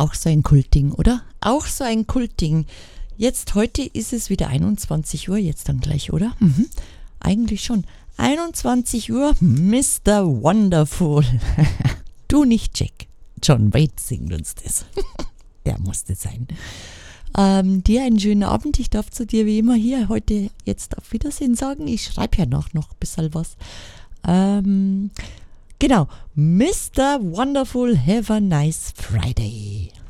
Auch so ein Kultding, oder? Auch so ein Kultding. Heute ist es wieder 21 Uhr, jetzt dann gleich, oder? Eigentlich schon. 21 Uhr, Mr. Wonderful. Du nicht, Jack. John Waite singt uns das. Der musste sein. Dir einen schönen Abend. Ich darf zu dir wie immer hier heute jetzt auf Wiedersehen sagen. Ich schreibe ja noch ein bisschen was. Genau. Mr. Wonderful, have a nice Friday.